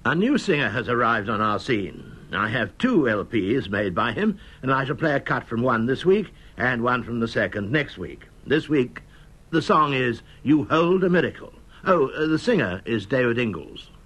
A new singer has arrived on our scene. I have 2 LPs made by him, and I shall play a cut from one this week and one from the second next week. This week, the song is You Hold a Miracle. Oh, the singer is David Ingalls.